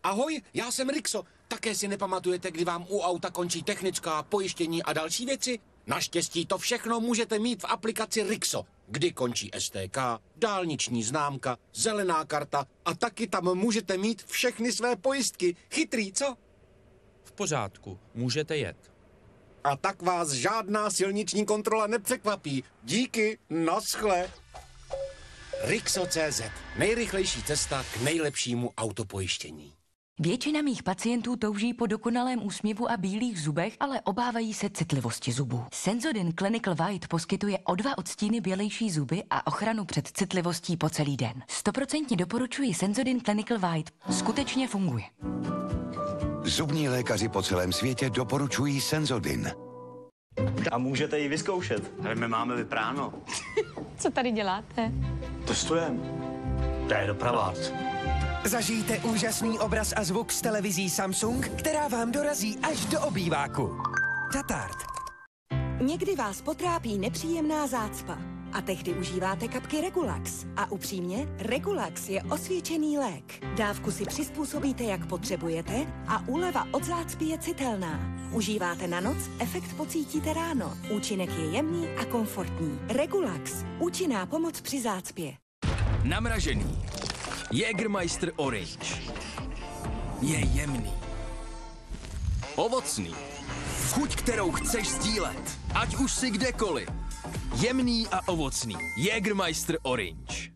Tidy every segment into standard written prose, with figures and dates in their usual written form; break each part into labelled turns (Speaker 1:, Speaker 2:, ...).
Speaker 1: Ahoj, já jsem Rixo. Také si nepamatujete, kdy vám u auta končí technická, pojištění a další věci? Naštěstí to všechno můžete mít v aplikaci Rixo, kdy končí STK, dálniční známka, zelená karta a taky tam můžete mít všechny své pojistky. Chytrý, co?
Speaker 2: V pořádku, můžete jet.
Speaker 1: A tak vás žádná silniční kontrola nepřekvapí. Díky, naschle. Rixo.cz. Nejrychlejší cesta k nejlepšímu autopojištění.
Speaker 3: Většina mých pacientů touží po dokonalém úsměvu a bílých zubech, ale obávají se citlivosti zubů. Sensodyne Clinical White poskytuje o 2 odstíny bělejší zuby a ochranu před citlivostí po celý den. 100% doporučuji Sensodyne Clinical White. Skutečně funguje.
Speaker 4: Zubní lékaři po celém světě doporučují Sensodyne.
Speaker 5: A můžete ji vyzkoušet.
Speaker 6: Ale my máme vypráno.
Speaker 7: Co tady děláte?
Speaker 5: Testujeme. To je doprava.
Speaker 8: Zažijte úžasný obraz a zvuk s televizí Samsung, která vám dorazí až do obýváku. Tatart.
Speaker 9: Někdy vás potrápí nepříjemná zácpa a tehdy užíváte kapky Regulax. A upřímně, Regulax je osvědčený lék. Dávku si přizpůsobíte, jak potřebujete a úleva od zácpy je citelná. Užíváte na noc, efekt pocítíte ráno. Účinek je jemný a komfortní. Regulax. Účinná pomoc při zácpě.
Speaker 10: Namražený. Jägermeister Orange. Je jemný. Ovocný. Chuť, kterou chceš sdílet. Ať už si kdekoliv. Jemný a ovocný. Jägermeister Orange.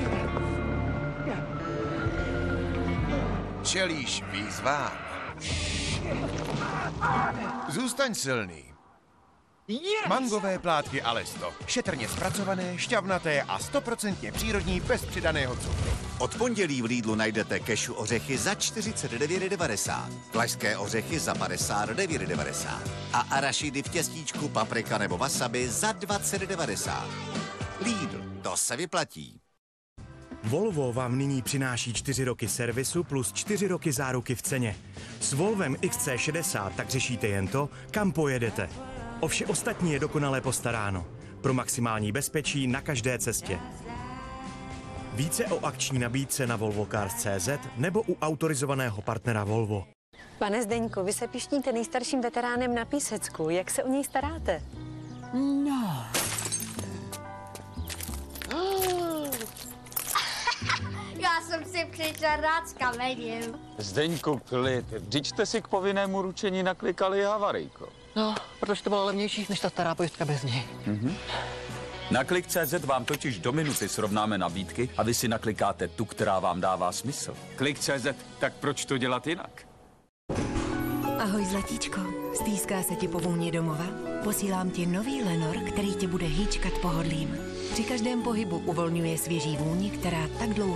Speaker 11: Čelíš výzvám. Zůstaň silný. Mangové plátky Alesto. Šetrně zpracované, šťavnaté a 100% přírodní bez přidaného cukru.
Speaker 6: Od pondělí v Lidlu najdete kešu ořechy za 49,90. Vlašské ořechy za 59,90. A arašidy v těstíčku, paprika nebo wasabi za 20,90. Lidl, to se vyplatí.
Speaker 12: Volvo vám nyní přináší 4 roky servisu plus 4 roky záruky v ceně. S Volvem XC60 tak řešíte jen to, kam pojedete. O vše ostatní je dokonale postaráno. Pro maximální bezpečí na každé cestě. Více o akční nabídce na volvocars.cz nebo u autorizovaného partnera Volvo.
Speaker 7: Pane Zdeňku, vy se pišníte nejstarším veteránem na Písecku. Jak se o něj staráte?
Speaker 9: No.
Speaker 13: Já jsem si přišel rád s kamením.
Speaker 14: Zdeňku, klid. Vždyť jste si k povinnému ručení naklikali havarijko.
Speaker 15: No, protože to bylo levnější než ta stará pojistka bez něj.
Speaker 10: Na Klik.cz vám totiž do minuty srovnáme nabídky a vy si naklikáte tu, která vám dává smysl. Klik.cz, tak proč to dělat jinak?
Speaker 9: Ahoj, zlatíčko. Stýská se ti po vůni domova? Posílám ti nový Lenor, který tě bude hýčkat pohodlím. Při každém pohybu uvolňuje svěží vůni, která tak dlouho